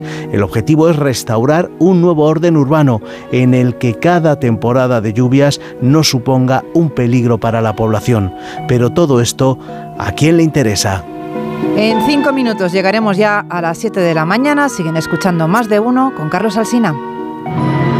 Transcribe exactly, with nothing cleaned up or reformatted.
El objetivo es restaurar un nuevo orden urbano en el que cada temporada de lluvias no suponga un peligro para la población. Pero todo esto, ¿a quién le interesa? En cinco minutos llegaremos ya a las siete de la mañana. Siguen escuchando Más de Uno con Carlos Alsina.